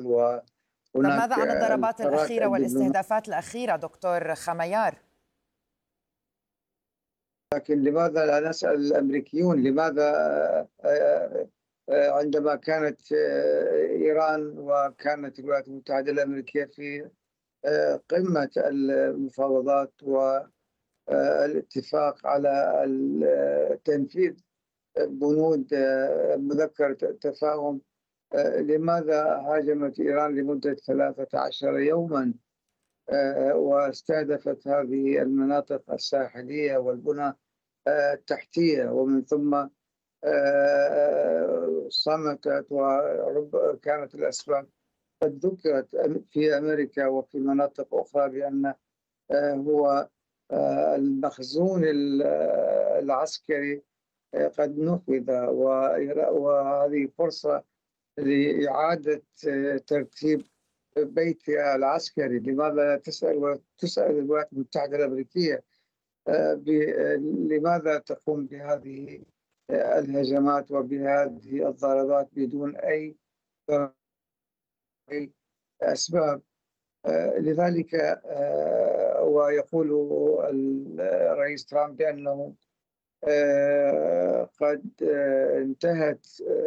الداخل، طب وهناك ماذا عن الضربات الحراك الأخيرة الدبلوماسية. والاستهدافات الأخيرة دكتور خميار؟ لكن لماذا لا نسأل الأمريكيون؟ لماذا عندما كانت إيران وكانت الولايات المتحدة الأمريكية في قمة المفاوضات والاتفاق على تنفيذ بنود مذكرة التفاهم، لماذا هاجمت إيران لمدة 13 يوما واستهدفت هذه المناطق الساحلية والبنى التحتية، ومن ثم صمتت، وكانت الأسباب قد ذكرت في أمريكا وفي مناطق أخرى بأن هو المخزون العسكري قد نفذ، وهذه فرصة لإعادة ترتيب بيتها العسكري. لماذا تسأل الولايات المتحدة الأمريكية لماذا تقوم بهذه الهجمات وبهذه الضربات بدون أي أسباب؟ لذلك ويقول الرئيس ترامب بأنه قد انتهت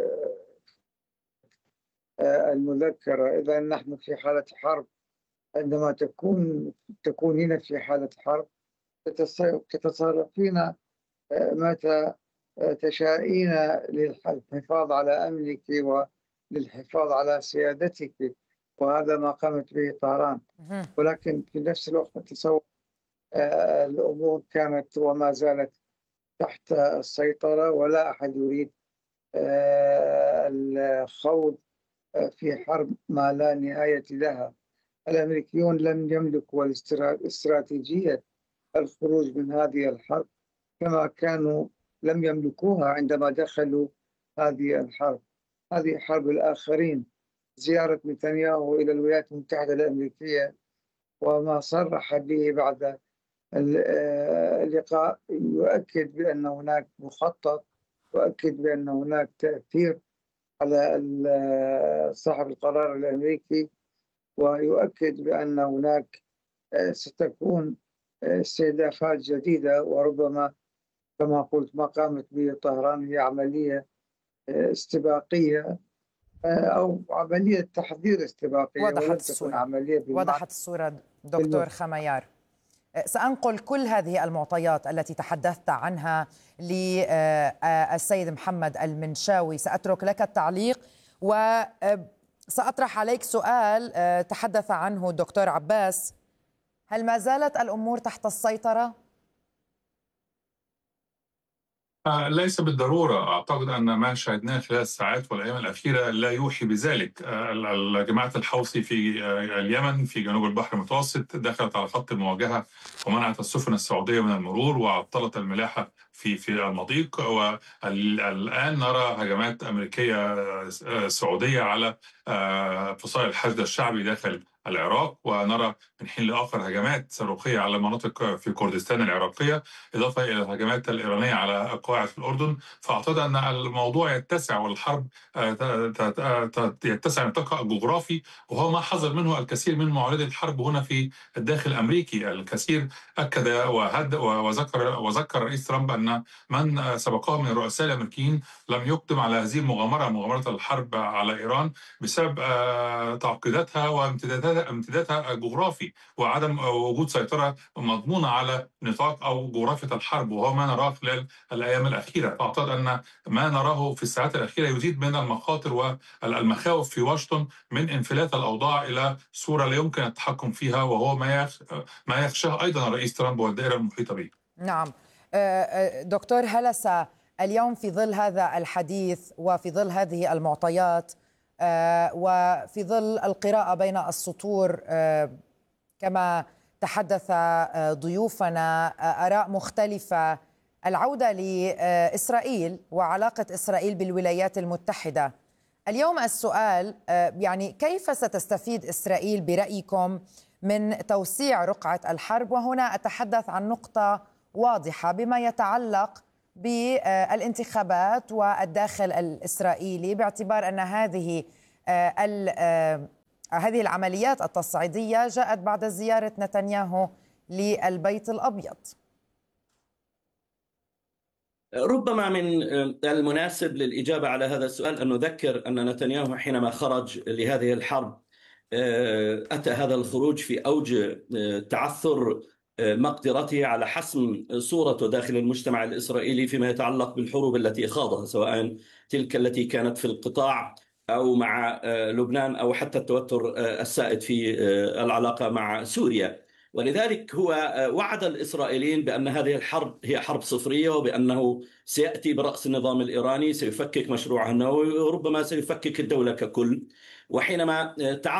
المذكرة. إذا نحن في حالة حرب. عندما تكونين في حالة حرب تتصرفين متى تشائين للحفاظ على أمنك وللحفاظ على سيادتك، وهذا ما قامت به طهران. ولكن في نفس الوقت نتصور الأمور كانت وما زالت تحت السيطرة، ولا أحد يريد الخوض في حرب ما لا نهاية لها. الأمريكيون لم يملكوا الاستراتيجية الخروج من هذه الحرب كما كانوا لم يملكوها عندما دخلوا هذه الحرب. هذه حرب الآخرين. زيارة نتنياهو إلى الولايات المتحدة الأمريكية وما صرح به بعد اللقاء يؤكد بأن هناك مخطط، يؤكد بأن هناك تأثير على صاحب القرار الأمريكي، ويؤكد بأن هناك ستكون استهدافات جديدة، وربما كما قلت ما قامت به طهران هي عملية استباقية أو عملية تحضير استباقية، ولن تكون عملية وضحت الصورة دكتور خميار. سأنقل كل هذه المعطيات التي تحدثت عنها للسيد محمد المنشاوي. سأترك لك التعليق وسأطرح عليك سؤال تحدث عنه الدكتور عباس. هل ما زالت الأمور تحت السيطرة؟ ليس بالضرورة. أعتقد أن ما شاهدناه خلال الساعات والأيام الأخيرة لا يوحي بذلك. جماعة الحوثي في اليمن في جنوب البحر المتوسط دخلت على خط المواجهة ومنعت السفن السعودية من المرور وعطلت الملاحة في المضيق، والآن نرى هجمات أمريكية سعودية على فصائل الحشد الشعبي داخل العراق، ونرى من حين لآخر هجمات صاروخية على مناطق في كردستان العراقية، إضافة إلى الهجمات الإيرانية على قواعد في الأردن. فأعتقد أن الموضوع يتسع والحرب يتسع نطاقها الجغرافي، وهو ما حذر منه الكثير من معارضي الحرب هنا في الداخل الأمريكي. الكثير أكد وذكر الرئيس ترامب أن من سبقه من الرؤساء الأمريكيين لم يقدم على هذه مغامرة الحرب على إيران بسبب تعقيداتها وامتدادها الجغرافي وعدم وجود سيطرة مضمونة على نطاق أو جغرافية الحرب، وهو ما نراه خلال الأيام الأخيرة. أعتقد أن ما نراه في الساعات الأخيرة يزيد من المخاطر والمخاوف في واشنطن من انفلات الأوضاع إلى صورة لا يمكن التحكم فيها، وهو ما يخشاه أيضا الرئيس ترامب والدائرة المحيطة به. نعم دكتور هلسة، اليوم في ظل هذا الحديث وفي ظل هذه المعطيات وفي ظل القراءة بين السطور كما تحدث ضيوفنا آراء مختلفة، العودة لإسرائيل وعلاقة إسرائيل بالولايات المتحدة، اليوم السؤال يعني كيف ستستفيد إسرائيل برأيكم من توسيع رقعة الحرب؟ وهنا أتحدث عن نقطة واضحة بما يتعلق بالانتخابات والداخل الإسرائيلي، باعتبار أن هذه هذه العمليات التصعيدية جاءت بعد زيارة نتنياهو للبيت الأبيض. ربما من المناسب للإجابة على هذا السؤال أن نذكر أن نتنياهو حينما خرج لهذه الحرب أتى هذا الخروج في أوج تعثر مقدرته على حسم صورته داخل المجتمع الإسرائيلي فيما يتعلق بالحروب التي خاضها، سواء تلك التي كانت في القطاع أو مع لبنان أو حتى التوتر السائد في العلاقة مع سوريا. ولذلك هو وعد الإسرائيليين بأن هذه الحرب هي حرب صفرية، وبأنه سيأتي برأس النظام الإيراني، سيفكك مشروعه النووي، وربما سيفكك الدولة ككل. وحينما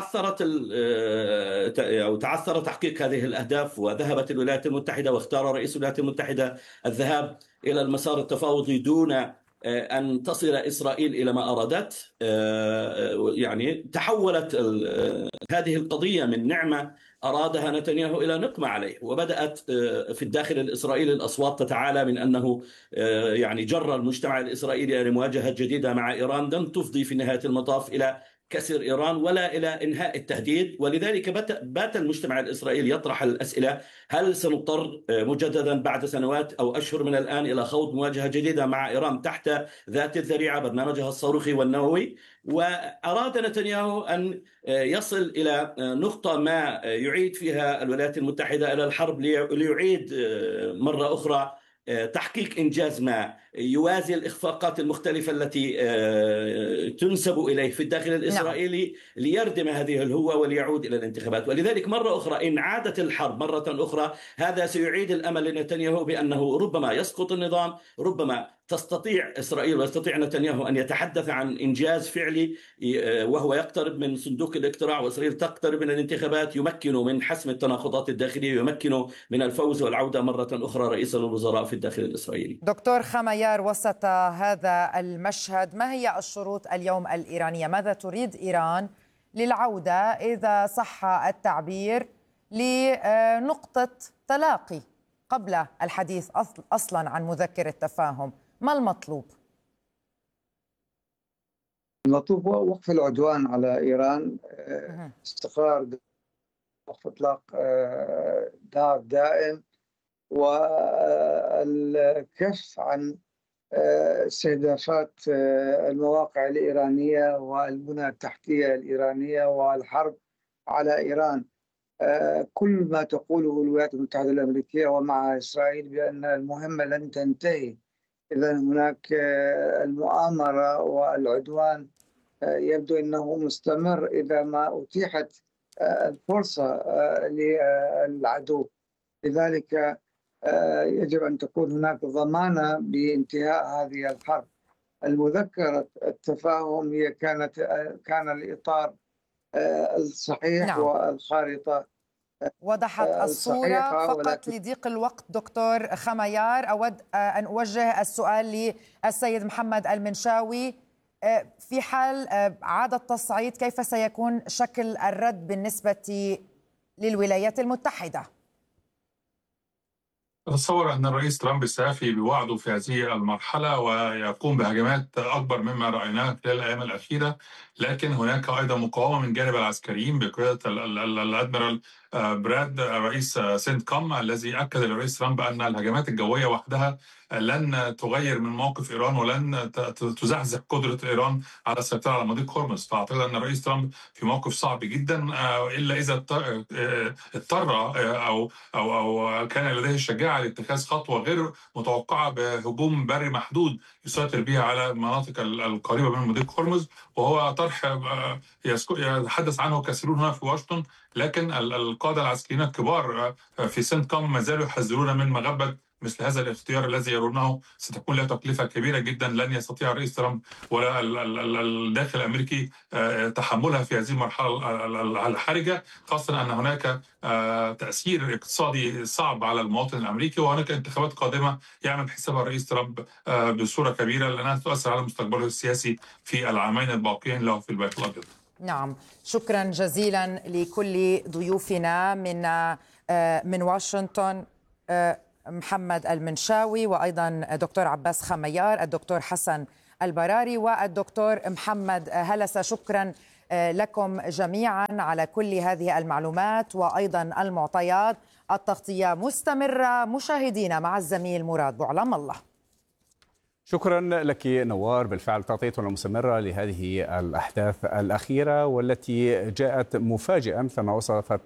تعثر تحقيق هذه الأهداف وذهبت الولايات المتحدة واختار رئيس الولايات المتحدة الذهاب إلى المسار التفاوضي دون أن تصل إسرائيل إلى ما أرادت، يعني تحولت هذه القضية من نعمة أرادها نتنياهو إلى نقمة عليه، وبدأت في الداخل الإسرائيلي الأصوات تتعالى من أنه يعني جر المجتمع الإسرائيلي إلى مواجهة جديدة مع إيران لن تفضي في نهاية المطاف إلى كسر إيران ولا إلى إنهاء التهديد. ولذلك بات المجتمع الإسرائيلي يطرح الأسئلة: هل سنضطر مجددا بعد سنوات أو أشهر من الآن إلى خوض مواجهة جديدة مع إيران تحت ذات الذريعة برنامجها الصاروخي والنووي؟ وأراد نتنياهو أن يصل إلى نقطة ما يعيد فيها الولايات المتحدة إلى الحرب ليعيد مرة أخرى تحقيق إنجاز ما يوازي الإخفاقات المختلفة التي تنسب إليه في الداخل الإسرائيلي ليردم هذه الهوة وليعود إلى الانتخابات. ولذلك مرة أخرى إن عادت الحرب مرة أخرى هذا سيعيد الأمل لنتنياهو بأنه ربما يسقط النظام، ربما تستطيع إسرائيل ويستطيع نتنياهو أن يتحدث عن إنجاز فعلي وهو يقترب من صندوق الاقتراع، وإسرائيل تقترب من الانتخابات، يمكنه من حسم التناقضات الداخلية، يمكنه من الفوز والعودة مرة أخرى رئيسا للوزراء في الداخل الإسرائيلي. دكتور خميار، وسط هذا المشهد ما هي الشروط اليوم الإيرانية؟ ماذا تريد إيران للعودة إذا صح التعبير لنقطة تلاقي قبل الحديث أصلا عن مذكرة تفاهم؟ ما المطلوب؟ المطلوب هو وقف العدوان على إيران، استقرار، وقف إطلاق نار دائم، والكف عن استهدافات المواقع الإيرانية والبنى التحتية الإيرانية والحرب على إيران. كل ما تقوله الولايات المتحدة الأمريكية ومع إسرائيل بأن المهمة لن تنتهي، إذا هناك المؤامرة والعدوان يبدو أنه مستمر إذا ما أتيحت الفرصة للعدو. لذلك يجب أن تكون هناك ضمانة بانتهاء هذه الحرب. المذكرة التفاهم هي كان الإطار الصحيح، نعم، والخارطة وضحت الصورة. فقط لضيق الوقت دكتور خميار أود أن أوجه السؤال للسيد محمد المنشاوي: في حال عاد التصعيد كيف سيكون شكل الرد بالنسبة للولايات المتحدة؟ أتصور أن الرئيس ترامب سيفي بوعده في هذه المرحلة ويقوم بهجمات أكبر مما رأيناه خلال الأيام الأخيرة، لكن هناك أيضا مقاومة من جانب العسكريين بقيادة الأدميرال براد رئيس سنت كوم، الذي أكد للرئيس ترامب أن الهجمات الجوية وحدها لن تغير من موقف إيران ولن تزحزح قدرة إيران على السيطرة على مضيق هرمز. فأعتقد أن الرئيس ترامب في موقف صعب جدا، إلا إذا اضطر أو كان لديه الشجاعة لاتخاذ خطوة غير متوقعة بهجوم بري محدود يسيطر بها على المناطق القريبة من مضيق هرمز، وهو طرح يتحدث عنه كثيرون هنا في واشنطن. لكن القادة العسكريين الكبار في سنت كوم ما زالوا يحذرون من مغبة مثل هذا الاختيار الذي يرونه ستكون له تكلفة كبيرة جدا لن يستطيع الرئيس ترامب ولا الداخل الأمريكي تحملها في هذه المرحلة الحرجة، خاصة أن هناك تأثير اقتصادي صعب على المواطن الأمريكي، وهناك انتخابات قادمة يعمل حسابها الرئيس ترامب بصورة كبيرة لأنها تؤثر على مستقبله السياسي في العامين الباقيين له في البيت الأبيض. نعم، شكرا جزيلا لكل ضيوفنا من واشنطن، محمد المنشاوي، وأيضا دكتور عباس خميار، الدكتور حسن البراري، والدكتور محمد هلسة. شكرا لكم جميعا على كل هذه المعلومات وأيضا المعطيات. التغطية مستمرة مشاهدينا مع الزميل مراد بوعلام الله. شكرا لك نوار. بالفعل تغطيتنا مستمرة لهذه الأحداث الأخيرة والتي جاءت مفاجئة مثل ما وصفت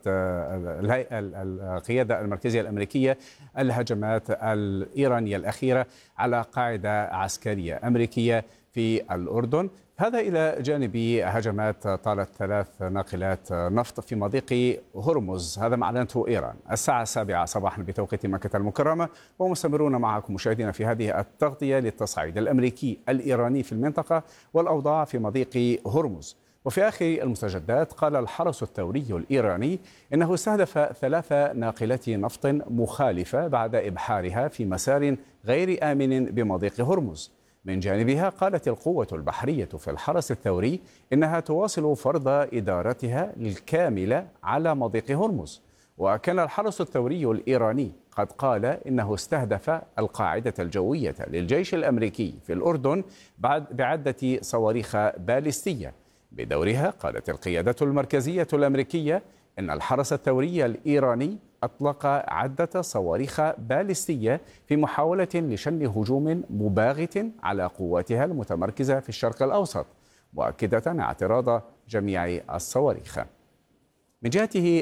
القيادة المركزية الأمريكية الهجمات الإيرانية الأخيرة على قاعدة عسكرية أمريكية في الأردن، هذا إلى جانب هجمات طالت 3 ناقلات نفط في مضيق هرمز، هذا ما أعلنته إيران الساعة 7 صباحا بتوقيت مكة المكرمة. ومستمرون معكم مشاهدينا في هذه التغطية للتصعيد الأمريكي الإيراني في المنطقة والأوضاع في مضيق هرمز. وفي آخر المستجدات قال الحرس الثوري الإيراني إنه استهدف 3 ناقلات نفط مخالفة بعد إبحارها في مسار غير آمن بمضيق هرمز. من جانبها قالت القوة البحرية في الحرس الثوري إنها تواصل فرض إدارتها الكاملة على مضيق هرمز. وكان الحرس الثوري الإيراني قد قال إنه استهدف القاعدة الجوية للجيش الأمريكي في الأردن بعدة صواريخ باليستية. بدورها قالت القيادة المركزية الأمريكية إن الحرس الثوري الإيراني أطلق عدة صواريخ باليستية في محاولة لشن هجوم مباغت على قواتها المتمركزة في الشرق الأوسط، مؤكدة اعتراض جميع الصواريخ. من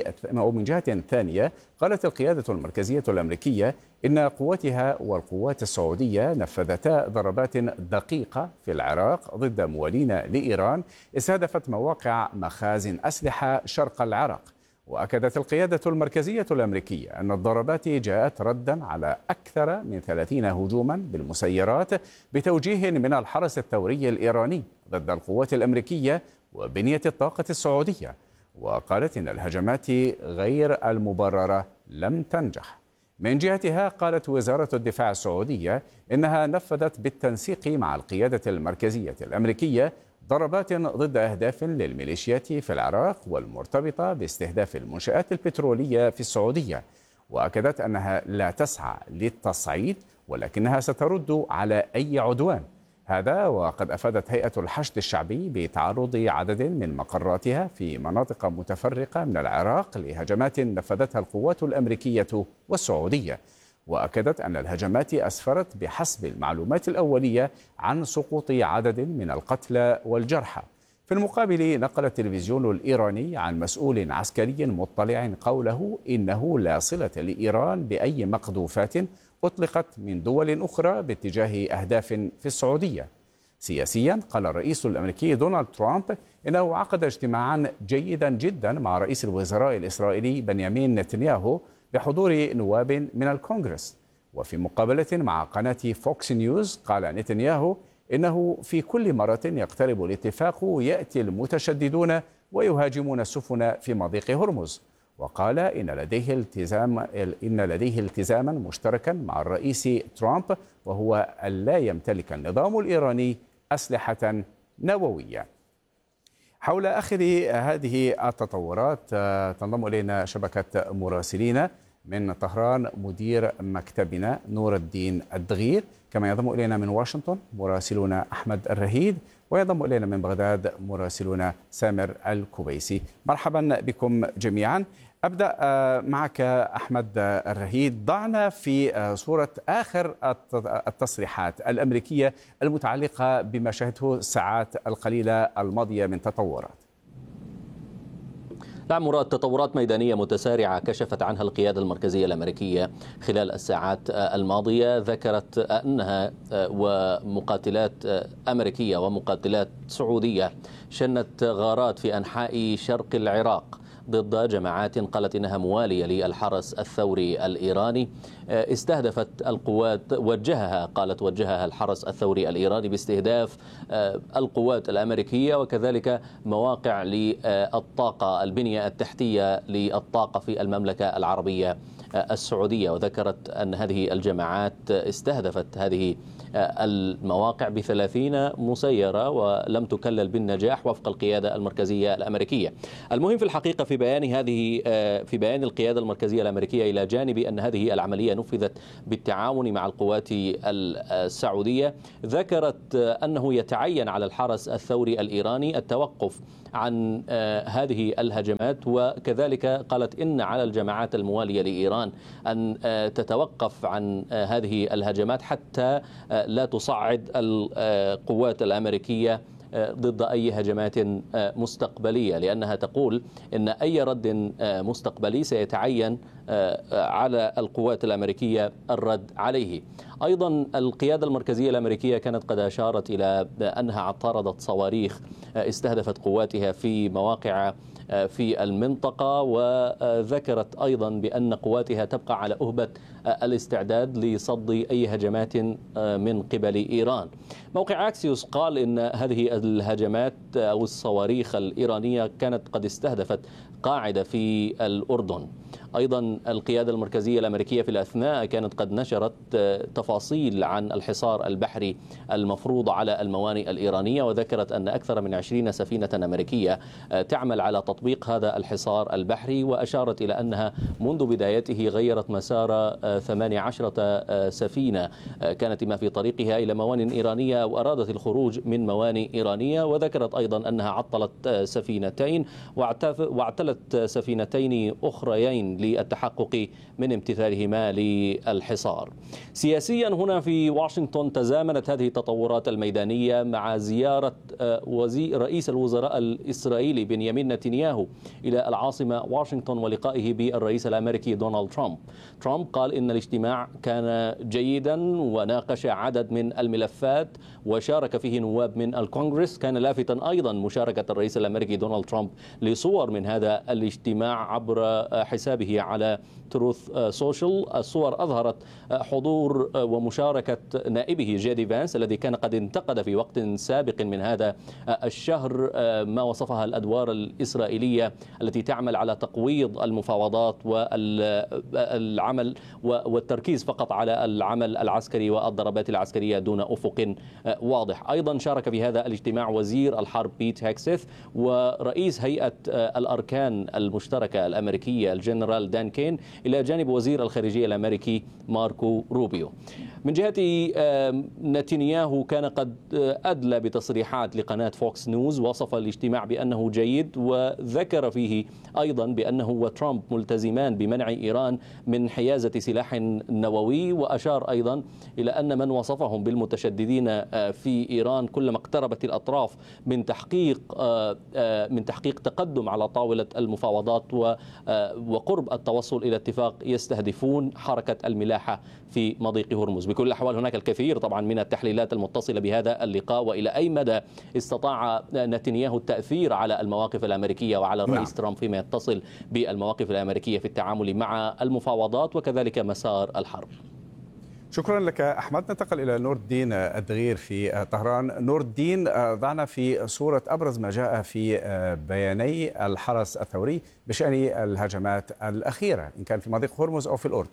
جهة ثانية قالت القيادة المركزية الأمريكية إن قواتها والقوات السعودية نفذتا ضربات دقيقة في العراق ضد موالين لإيران استهدفت مواقع مخازن أسلحة شرق العراق. وأكدت القيادة المركزية الأمريكية أن الضربات جاءت ردا على أكثر من 30 هجوما بالمسيرات بتوجيه من الحرس الثوري الإيراني ضد القوات الأمريكية وبنية الطاقة السعودية. وقالت إن الهجمات غير المبررة لم تنجح. من جهتها قالت وزارة الدفاع السعودية إنها نفذت بالتنسيق مع القيادة المركزية الأمريكية ضربات ضد أهداف للميليشيات في العراق والمرتبطة باستهداف المنشآت البترولية في السعودية. وأكدت أنها لا تسعى للتصعيد ولكنها سترد على أي عدوان. هذا وقد أفادت هيئة الحشد الشعبي بتعرض عدد من مقراتها في مناطق متفرقة من العراق لهجمات نفذتها القوات الأمريكية والسعودية. وأكدت أن الهجمات أسفرت بحسب المعلومات الأولية عن سقوط عدد من القتلى والجرحى. في المقابل نقل التلفزيون الإيراني عن مسؤول عسكري مطلع قوله إنه لا صلة لإيران بأي مقذوفات أطلقت من دول أخرى باتجاه أهداف في السعودية. سياسيا قال الرئيس الأمريكي دونالد ترامب إنه عقد اجتماعا جيدا جدا مع رئيس الوزراء الإسرائيلي بنيامين نتنياهو بحضور نواب من الكونغرس. وفي مقابلة مع قناة فوكس نيوز قال نتنياهو إنه في كل مرة يقترب الاتفاق يأتي المتشددون ويهاجمون السفن في مضيق هرمز. وقال إن لديه التزاما مشتركا مع الرئيس ترامب وهو ألا يمتلك النظام الإيراني أسلحة نووية. حول آخر هذه التطورات تنضم إلينا شبكة مراسلين من طهران مدير مكتبنا نور الدين الدغير، كما ينضم إلينا من واشنطن مراسلنا أحمد الرهيد، وينضم إلينا من بغداد مراسلنا سامر الكوبيسي. مرحبا بكم جميعا. أبدأ معك أحمد الرهيد. ضعنا في صورة آخر التصريحات الأمريكية المتعلقة بما شهدته الساعات القليلة الماضية من تطورات. نعم مراد، تطورات ميدانية متسارعة كشفت عنها القيادة المركزية الأمريكية خلال الساعات الماضية. ذكرت أنها ومقاتلات أمريكية ومقاتلات سعودية شنت غارات في أنحاء شرق العراق ضد جماعات قالت إنها موالية للحرس الثوري الإيراني. استهدفت القوات وجهها الحرس الثوري الإيراني باستهداف القوات الأمريكية وكذلك مواقع للطاقة، البنية التحتية للطاقة في المملكة العربية السعودية. وذكرت أن هذه الجماعات استهدفت هذه المواقع ب30 مسيرة ولم تكلل بالنجاح وفق القيادة المركزية الأمريكية. المهم في الحقيقة في بيان القيادة المركزية الأمريكية إلى جانب أن هذه العملية نفذت بالتعاون مع القوات السعودية، ذكرت أنه يتعين على الحرس الثوري الإيراني التوقف عن هذه الهجمات، وكذلك قالت إن على الجماعات الموالية لإيران أن تتوقف عن هذه الهجمات حتى لا تصعد القوات الأمريكية ضد أي هجمات مستقبلية، لأنها تقول إن أي رد مستقبلي سيتعين على القوات الأمريكية الرد عليه. أيضا القيادة المركزية الأمريكية كانت قد أشارت إلى أنها اعترضت صواريخ استهدفت قواتها في مواقع في المنطقة، وذكرت أيضا بأن قواتها تبقى على أهبة الاستعداد لصد أي هجمات من قبل إيران. موقع أكسيوس قال إن هذه الهجمات أو الصواريخ الإيرانية كانت قد استهدفت قاعدة في الأردن. أيضا القيادة المركزية الأمريكية في الأثناء كانت قد نشرت تفاصيل عن الحصار البحري المفروض على الموانئ الإيرانية، وذكرت أن أكثر من 20 سفينة أمريكية تعمل على تطبيق هذا الحصار البحري، وأشارت إلى أنها منذ بدايته غيرت مسار 18 سفينة كانت ما في طريقها إلى موانئ إيرانية وأرادت الخروج من موانئ إيرانية. وذكرت أيضا أنها عطلت سفينتين واعتلت سفينتين أخريين للتحقق من امتثالهما للحصار. سياسيا هنا في واشنطن تزامنت هذه التطورات الميدانية مع زيارة رئيس الوزراء الإسرائيلي بنيامين نتنياهو إلى العاصمة واشنطن ولقائه بالرئيس الأمريكي دونالد ترامب. ترامب قال إن الاجتماع كان جيدا وناقش عدد من الملفات وشارك فيه نواب من الكونغرس. كان لافتا أيضا مشاركة الرئيس الأمريكي دونالد ترامب لصور من هذا الاجتماع عبر حسابه على تروث سوشيال. الصور أظهرت حضور ومشاركة نائبه جيدي فانس الذي كان قد انتقد في وقت سابق من هذا الشهر ما وصفها الأدوار الإسرائيلية التي تعمل على تقويض المفاوضات والعمل والتركيز فقط على العمل العسكري والضربات العسكرية دون أفق واضح. أيضا شارك في هذا الاجتماع وزير الحرب بيت هيكسيث ورئيس هيئة الأركان المشتركة الأمريكية الجنرال دان كين إلى جانب وزير الخارجية الأمريكي ماركو روبيو. من جهة نتنياهو كان قد أدلى بتصريحات لقناة فوكس نيوز وصف الاجتماع بأنه جيد، وذكر فيه أيضا بأنه وترامب ملتزمان بمنع إيران من حيازة سلاح نووي، وأشار أيضا إلى أن من وصفهم بالمتشددين في إيران كلما اقتربت الأطراف من تحقيق تقدم على طاولة المفاوضات وقرب التوصل إلى اتفاق يستهدفون حركة الملاحة في مضيق هرمز. بكل الأحوال هناك الكثير طبعا من التحليلات المتصلة بهذا اللقاء وإلى أي مدى استطاع نتنياهو التأثير على المواقف الأمريكية وعلى الرئيس ترامب فيما يتصل بالمواقف الأمريكية في التعامل مع المفاوضات وكذلك مسار الحرب. شكرا لك أحمد. ننتقل إلى نور الدين الدغير في طهران. نور الدين، ضعنا في صورة أبرز ما جاء في بياني الحرس الثوري بشأن الهجمات الأخيرة إن كان في مضيق هرمز أو في الأردن.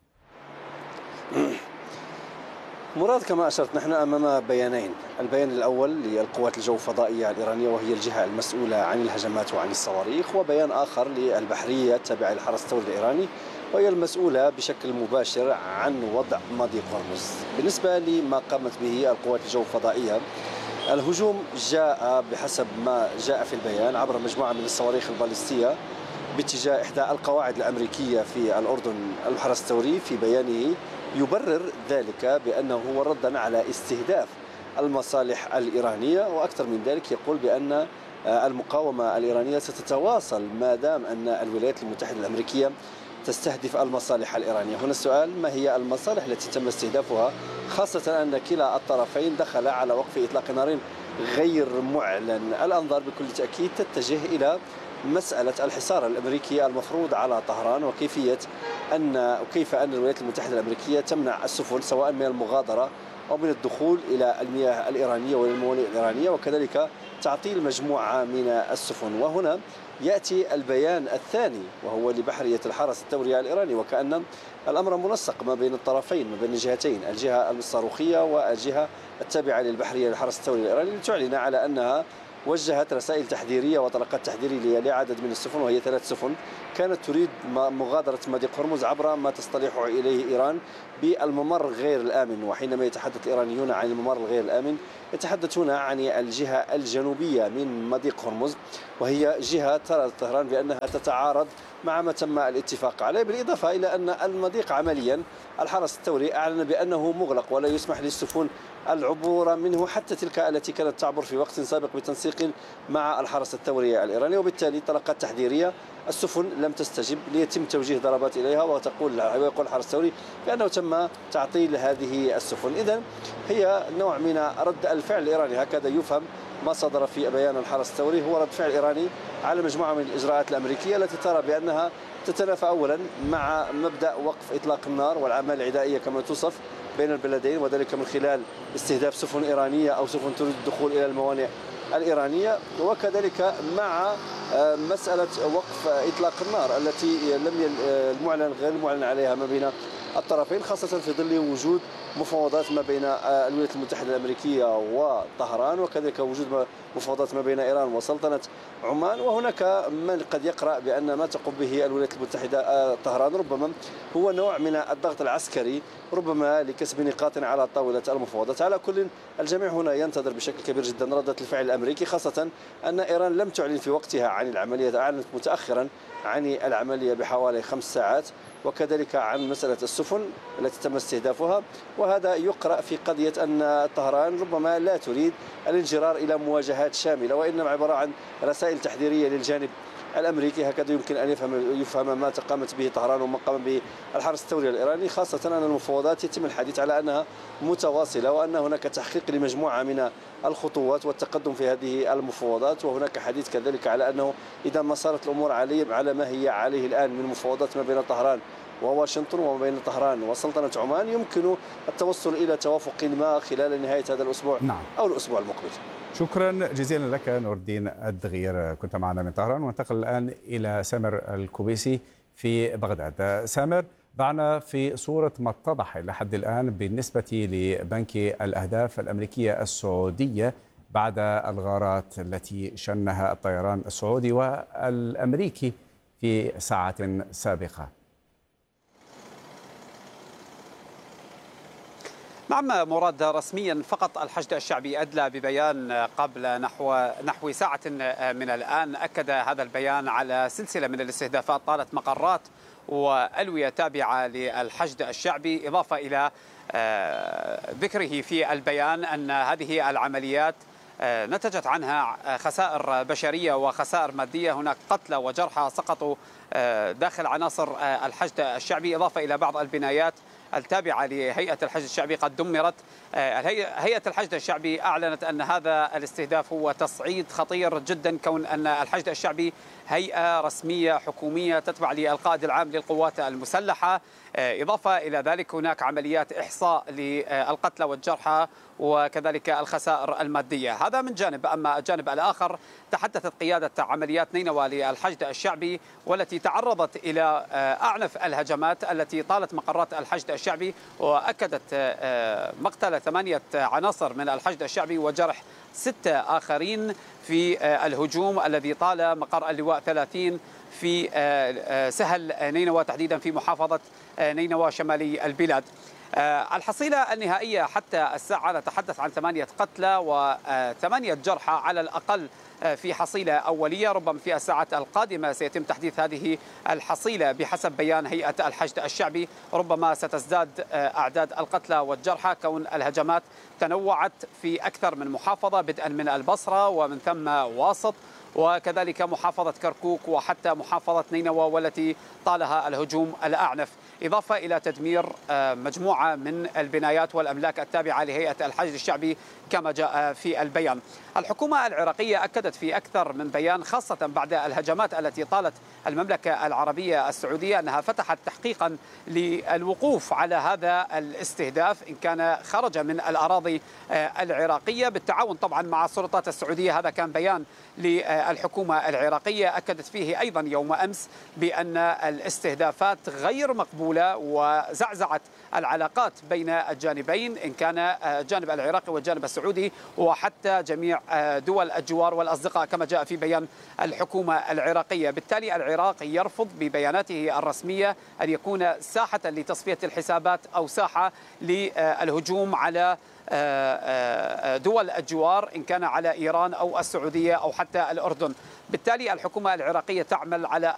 مراد، كما أشرت نحن أمام بيانين. البيان الأول للقوات الجو الفضائية الإيرانية وهي الجهة المسؤولة عن الهجمات وعن الصواريخ، وبيان آخر للبحرية التابعة للحرس الثوري الإيراني وهي المسؤولة بشكل مباشر عن وضع مضيق هرمز. بالنسبة لما قامت به القوات الجو الفضائية، الهجوم جاء بحسب ما جاء في البيان عبر مجموعة من الصواريخ البالستية باتجاه إحدى القواعد الأمريكية في الأردن. الحرس الثوري في بيانه يبرر ذلك بأنه هو ردا على استهداف المصالح الإيرانية، وأكثر من ذلك يقول بأن المقاومة الإيرانية ستتواصل ما دام أن الولايات المتحدة الأمريكية تستهدف المصالح الإيرانية. هنا السؤال: ما هي المصالح التي تم استهدافها، خاصة أن كلا الطرفين دخل على وقف إطلاق نار غير معلن؟ الأنظار بكل تأكيد تتجه إلى مسألة الحصار الأمريكي المفروض على طهران وكيف أن الولايات المتحدة الأمريكية تمنع السفن سواء من المغادرة أو من الدخول إلى المياه الإيرانية والموانئ الإيرانية، وكذلك تعطيل مجموعة من السفن. وهنا يأتي البيان الثاني وهو لبحرية الحرس الثوري الإيراني، وكأن الأمر منسق ما بين الطرفين، ما بين الجهتين، الجهة الصاروخية والجهة التابعة للبحرية للحرس الثوري الإيراني، لتعلن على أنها وجهت رسائل تحذيرية وطلقات تحذيرية لعدد من السفن، وهي 3 سفن كانت تريد مغادرة مضيق هرمز عبر ما تصطلح إليه إيران بالممر غير الآمن. وحينما يتحدث الإيرانيون عن الممر الغير الآمن يتحدثون عن الجهة الجنوبية من مضيق هرمز، وهي جهة ترى طهران بأنها تتعارض مع ما تم الاتفاق عليه، بالإضافة إلى أن المضيق عمليا الحرس الثوري أعلن بأنه مغلق ولا يسمح للسفن العبور منه، حتى تلك التي كانت تعبر في وقت سابق بتنسيق مع الحرس الثوري الإيراني، وبالتالي تلقت تحذيرية. السفن لم تستجب ليتم توجيه ضربات إليها، ويقول الحرس الثوري بأنه تم تعطيل هذه السفن. إذن هي نوع من رد الفعل الإيراني، هكذا يفهم ما صدر في بيان الحرس الثوري، هو رد فعل إيراني على مجموعة من الإجراءات الأمريكية التي ترى بأنها تتنافى أولا مع مبدأ وقف إطلاق النار والأعمال العدائية كما توصف بين البلدين، وذلك من خلال استهداف سفن إيرانية أو سفن تريد الدخول إلى الموانئ الإيرانية، وكذلك مع مسألة وقف إطلاق النار التي غير المعلن عليها ما بين الطرفين، خاصة في ظل وجود مفاوضات ما بين الولايات المتحدة الأمريكية وطهران، وكذلك وجود مفاوضات ما بين إيران وسلطنة عمان. وهناك من قد يقرأ بأن ما تقوم به الولايات المتحدة طهران ربما هو نوع من الضغط العسكري، ربما لكسب نقاط على طاولة المفاوضات. على كل الجميع هنا ينتظر بشكل كبير جدا ردة الفعل الأمريكي، خاصة أن إيران لم تعلن في وقتها عن العملية، أعلنت متأخرا عن العملية بحوالي 5 ساعات، وكذلك عن مسألة السفن التي تم استهدافها. وهذا يقرأ في قضية أن طهران ربما لا تريد الانجرار إلى مواجهات شاملة، وإنما عبارة عن رسائل تحذيرية للجانب الأمريكي، هكذا يمكن أن يفهم ما قامت به طهران وما قام به الحرس الثوري الإيراني، خاصة أن المفاوضات يتم الحديث على أنها متواصلة، وأن هناك تحقيق لمجموعة من الخطوات والتقدم في هذه المفاوضات. وهناك حديث كذلك على أنه إذا ما صارت الأمور على ما هي عليه الآن من مفاوضات ما بين طهران وواشنطن وما بين طهران وسلطنة عمان، يمكن التوصل إلى توافق ما خلال نهاية هذا الأسبوع أو الأسبوع المقبل. شكرا جزيلا لك نور الدين الدغير، كنت معنا من طهران. وانتقل الآن إلى سامر الكوبيسي في بغداد. سامر، ضعنا في صورة ما اتضح إلى حد الآن بالنسبة لبنك الأهداف الأمريكية السعودية بعد الغارات التي شنها الطيران السعودي والأمريكي في ساعات سابقة. نعم مراد، رسميا فقط الحشد الشعبي أدلى ببيان قبل نحو ساعة من الآن، أكد هذا البيان على سلسلة من الاستهدافات طالت مقرات وألوية تابعة للحشد الشعبي، إضافة إلى ذكره في البيان أن هذه العمليات نتجت عنها خسائر بشرية وخسائر مادية، هناك قتلى وجرحى سقطوا داخل عناصر الحشد الشعبي، إضافة إلى بعض البنايات التابعة لهيئة الحشد الشعبي قد دمرت. هيئة الحشد الشعبي أعلنت أن هذا الاستهداف هو تصعيد خطير جدا، كون أن الحشد الشعبي هيئة رسمية حكومية تتبع للقائد العام للقوات المسلحة. إضافة إلى ذلك هناك عمليات إحصاء للقتلى والجرحى وكذلك الخسائر المادية، هذا من جانب. أما الجانب الآخر، تحدثت قيادة عمليات نينوى للحشد الشعبي والتي تعرضت إلى أعنف الهجمات التي طالت مقرات الحشد الشعبي، وأكدت مقتل 8 عناصر من الحشد الشعبي وجرح 6 آخرين في الهجوم الذي طال مقر اللواء 30 في سهل نينوى، تحديدا في محافظة نينوى شمالي البلاد. الحصيلة النهائية حتى الساعة نتحدث عن 8 قتلى و8 جرحى على الأقل في حصيلة أولية، ربما في الساعات القادمة سيتم تحديث هذه الحصيلة بحسب بيان هيئة الحشد الشعبي، ربما ستزداد أعداد القتلى والجرحى كون الهجمات تنوعت في أكثر من محافظة، بدءا من البصرة ومن ثم واسط وكذلك محافظة كركوك وحتى محافظة نينوى والتي طالها الهجوم الأعنف، إضافة إلى تدمير مجموعة من البنايات والأملاك التابعة لهيئة الحشد الشعبي كما جاء في البيان. الحكومة العراقية أكدت في أكثر من بيان، خاصة بعد الهجمات التي طالت المملكة العربية السعودية، أنها فتحت تحقيقا للوقوف على هذا الاستهداف إن كان خرج من الأراضي العراقية بالتعاون طبعا مع السلطات السعودية. هذا كان بيان للحكومة العراقية أكدت فيه أيضا يوم أمس بأن الاستهدافات غير مقبولة وزعزعت العلاقات بين الجانبين إن كان الجانب العراقي والجانب السعودي وحتى جميع دول الجوار والأصدقاء كما جاء في بيان الحكومة العراقية. بالتالي العراق يرفض ببياناته الرسمية أن يكون ساحة لتصفية الحسابات أو ساحة للهجوم على دول الجوار إن كان على إيران أو السعودية أو حتى الأردن. بالتالي الحكومة العراقية تعمل على